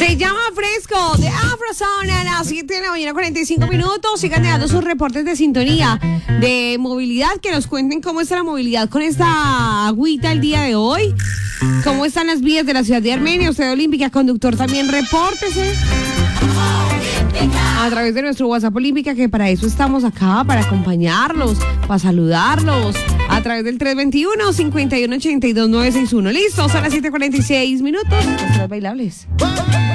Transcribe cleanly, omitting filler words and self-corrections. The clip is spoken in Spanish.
Se llama Fresco de Afrozone a las 7 de la mañana, 45 minutos. Sigan dando sus reportes de sintonía de movilidad, que nos cuenten cómo está la movilidad con esta agüita el día de hoy. ¿Cómo están las vías de la ciudad de Armenia? Usted Olímpica, conductor, también repórtese a través de nuestro WhatsApp Olímpica, que para eso estamos acá, para acompañarlos, para saludarlos, a través del 321-5182-961. Listos, a las 7:46 minutos. Nuestras bailables.